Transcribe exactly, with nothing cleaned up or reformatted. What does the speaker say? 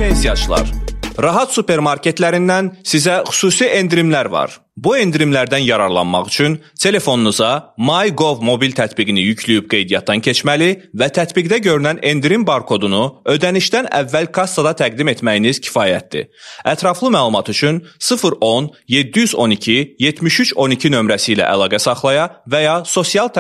Pensiyaçılar, Rahat supermarketlərindən sizə xüsusi endirimlər var. Bu endirimlərdən yararlanmaq üçün telefonunuza MyGov mobil tətbiqini yükləyib qeydiyyatdan keçməli və tətbiqdə görünən endirim barkodunu ödənişdən əvvəl kassada təqdim etməyiniz kifayətdir. Ətraflı məlumat üçün sıfır on yeddi yüz on iki yetmiş üç on iki nömrəsi ilə əlaqə saxlaya və ya sosial